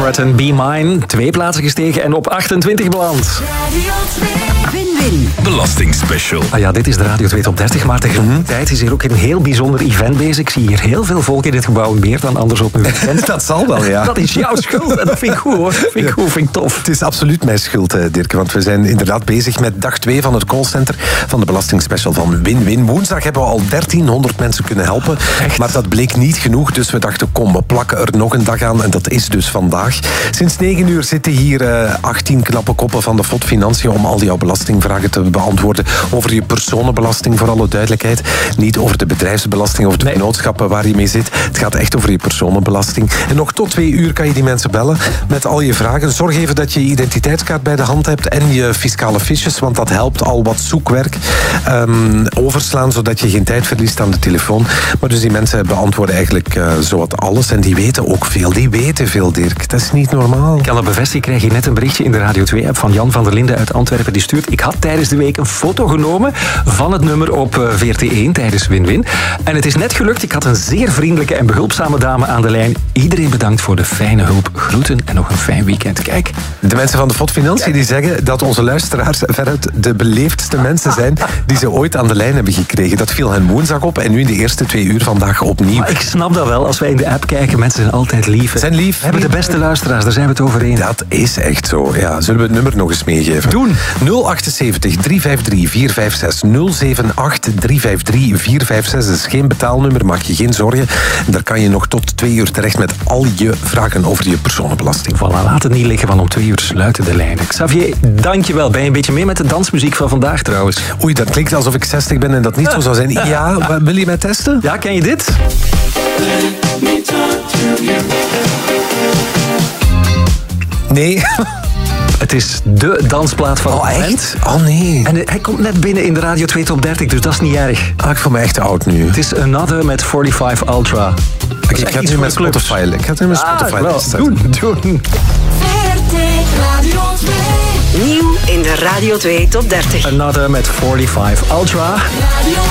Cameron en Be Mine. 2 plaatsen gestegen en op 28 beland. Win-win. Belastingspecial. Ah ja, dit is de Radio 2 Top 30, maar tegelijkertijd is hier ook een heel bijzonder event bezig. Ik zie hier heel veel volk in dit gebouw, meer dan anders op uw weekend. Dat zal wel, ja. Dat is jouw schuld en dat vind ik goed, hoor. Vind ik tof. Het is absoluut mijn schuld, Dirk, want we zijn inderdaad bezig met dag 2 van het callcenter van de belastingspecial van Win-Win. Woensdag hebben we al 1300 mensen kunnen helpen, maar dat bleek niet genoeg, dus we dachten, kom, we plakken er nog een dag aan en dat is dus vandaag. Sinds 9 uur zitten hier 18 knappe koppen van de FOD Financiën om al jouw belastingvragen te beantwoorden over je personenbelasting, voor alle duidelijkheid. Niet over de bedrijfsbelasting of de vennootschappen waar je mee zit. Het gaat echt over je personenbelasting. En nog tot 2 uur kan je die mensen bellen met al je vragen. Zorg even dat je je identiteitskaart bij de hand hebt en je fiscale fiches, want dat helpt al wat zoekwerk overslaan, zodat je geen tijd verliest aan de telefoon. Maar dus die mensen beantwoorden eigenlijk zowat alles en die weten ook veel. Die weten veel, Dirk. Dat is niet normaal. Ik kan dat bevestigen. Ik krijg hier net een berichtje in de Radio 2-app van Jan van der Linden uit Antwerpen. Die stuurt: ik had tijdens de week een foto genomen van het nummer op VRT1 tijdens Win-Win. En het is net gelukt. Ik had een zeer vriendelijke en behulpzame dame aan de lijn. Iedereen bedankt voor de fijne hulp. Groeten en nog een fijn weekend. Kijk. De mensen van de FOD Financiën die zeggen dat onze luisteraars veruit de beleefdste mensen zijn die ze ooit aan de lijn hebben gekregen. Dat viel hen woensdag op en nu in de eerste 2 uur vandaag opnieuw. Maar ik snap dat wel. Als wij in de app kijken, mensen zijn altijd lief. Zijn lief. We hebben de beste luisteraars, daar zijn we het over eens. Dat is echt zo. Ja, zullen we het nummer nog eens meegeven? Doen. 078 353 456 078 353 456. Dat is geen betaalnummer, maak je geen zorgen. En daar kan je nog tot 2 uur terecht met al je vragen over je personenbelasting. Voilà, laat het niet liggen, want om 2 uur sluiten de lijnen. Xavier, dankjewel. Ben je een beetje mee met de dansmuziek van vandaag trouwens? Oei, dat klinkt alsof ik 60 ben en dat niet zo zou zijn. Ja, wil je mij testen? Ja, ken je dit? Nee. Het is de dansplaat van het moment. Echt? Oh nee. En hij komt net binnen in de Radio 2 Top 30, dus dat is niet erg. Ik voel me echt te oud nu. Het is Another met 45 Ultra. Ik ga het nu met Spotify. Ik ga het nu met Spotify. Doen. Nieuw in de Radio 2 Top 30. Another met 45 Ultra.